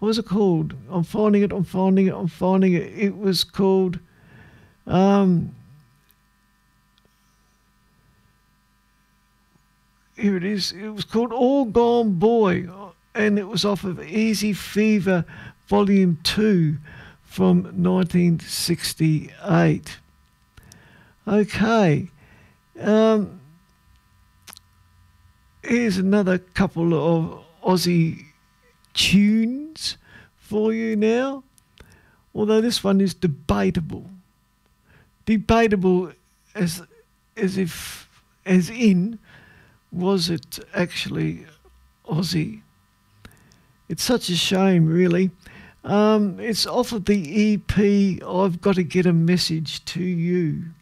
what was it called? I'm finding it. It was called, here it is. It was called All Gone Boy, and it was off of Easy Fever Volume 2 from 1968. Okay. Here's another couple of Aussie tunes for you now, although this one is debatable. Debatable as in, was it actually Aussie? It's such a shame, really. It's off of the EP I've Got to Get a Message to You.